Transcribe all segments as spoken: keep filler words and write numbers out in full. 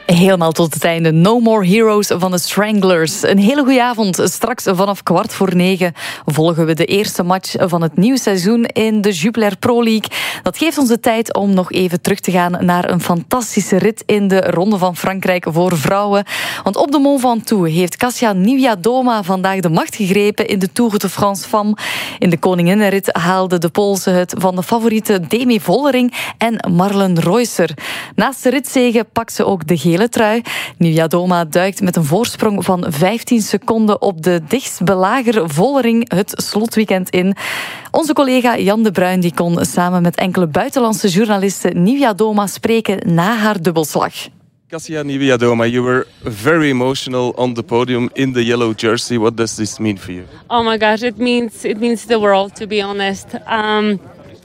Helemaal tot het einde. No More Heroes van de Stranglers. Een hele goede avond. Straks vanaf kwart voor negen volgen we de eerste match van het nieuwe seizoen in de Jupiler Pro League. Dat geeft ons de tijd om nog even terug te gaan naar een fantastische rit in de Ronde van Frankrijk voor vrouwen. Want op de Mont Ventoux heeft Kasia Niewiadoma vandaag de macht gegrepen in de Tour de France Femmes. In de Koninginnenrit haalde de Poolse het van de favoriete Demi Vollering en Marlen Reusser. Naast de ritzege pakt ze ook de gele trui. Niewiadoma duikt met een voorsprong van vijftien seconden op de dichtstbelager Vollering het slotweekend in. Onze collega Jan de Bruin die kon samen met enkele buitenlandse journalisten Niewiadoma spreken na haar dubbelslag. Kasia Niewiadoma, you were very emotional on the podium in the yellow jersey. What does this mean for you? Oh my gosh, it means it means the world, to be honest. Um,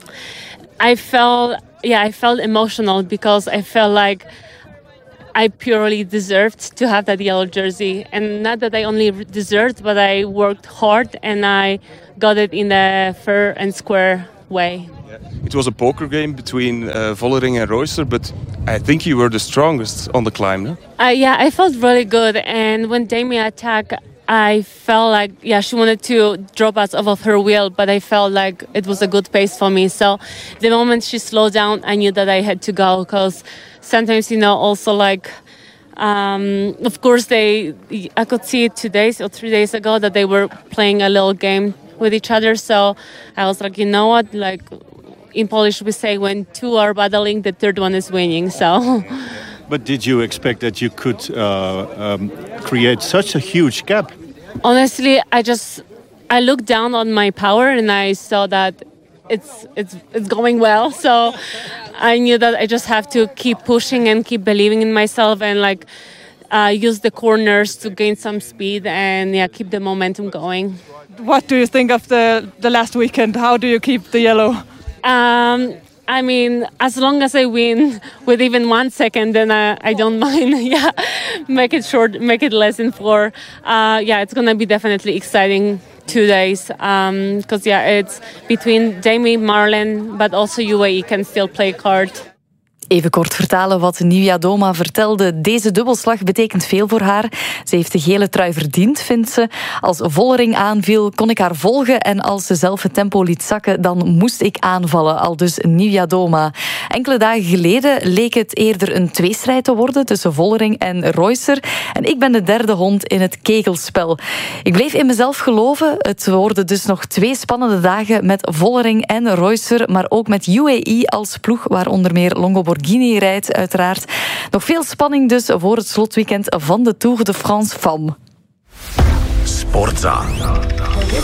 I felt, yeah, I felt emotional because I felt like I purely deserved to have that yellow jersey, and not that I only deserved, but I worked hard and I got it in a fair and square way. It was a poker game between uh, Vollering and Reusser, but I think you were the strongest on the climb, no? Uh, yeah, I felt really good, and when Demi attacked, I felt like, yeah, she wanted to drop us off of her wheel, but I felt like it was a good pace for me. So the moment she slowed down, I knew that I had to go, because sometimes, you know, also like, um, of course, they, I could see it two days or three days ago that they were playing a little game with each other. So I was like, you know what, like in Polish we say when two are battling, the third one is winning. So. But did you expect that you could uh, um, create such a huge gap? Honestly, I just I looked down on my power and I saw that it's it's it's going well. So I knew that I just have to keep pushing and keep believing in myself and like uh, use the corners to gain some speed and yeah, keep the momentum going. What do you think of the the last weekend? How do you keep the yellow? Um, I mean, as long as I win with even one second, then I, I don't mind. Yeah, make it short, make it less than four. Uh, yeah, it's gonna be definitely exciting two days. Because um, yeah, it's between Demi, Marlen, but also U A E can still play card. Even kort vertalen wat Niewiadoma vertelde. Deze dubbelslag betekent veel voor haar. Ze heeft de gele trui verdiend, vindt ze. Als Vollering aanviel, kon ik haar volgen. En als ze zelf het tempo liet zakken, dan moest ik aanvallen. Aldus Niewiadoma. Enkele dagen geleden leek het eerder een tweestrijd te worden tussen Vollering en Reusser. En ik ben de derde hond in het kegelspel. Ik bleef in mezelf geloven. Het worden dus nog twee spannende dagen met Vollering en Reusser. Maar ook met U A E als ploeg, waar onder meer Longo Borghini rijdt, uiteraard. Nog veel spanning dus voor het slotweekend van de Tour de France Femmes. Sportza.